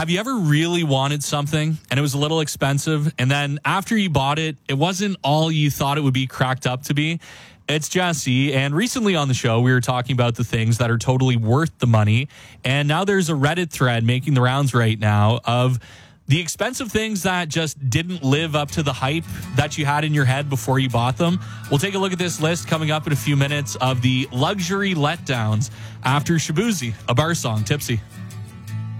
Have you ever really wanted something and it was a little expensive, and then after you bought it, it wasn't all you thought it would be cracked up to be? It's Jesse, and recently on the show, we were talking about the things that are totally worth the money, and now there's a Reddit thread making the rounds right now of the expensive things that just didn't live up to the hype that you had in your head before you bought them. We'll take a look at this list coming up in a few minutes of the luxury letdowns after Shabuzi, a bar song, Tipsy.